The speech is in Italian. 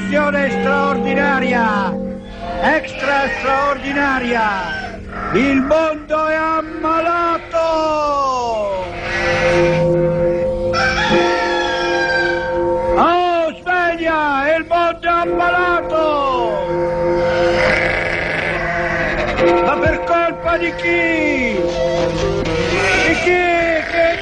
trasmissione straordinaria, extra straordinaria. Il mondo è ammalato! Oh, sveglia! Il mondo è ammalato! Ma per colpa di chi?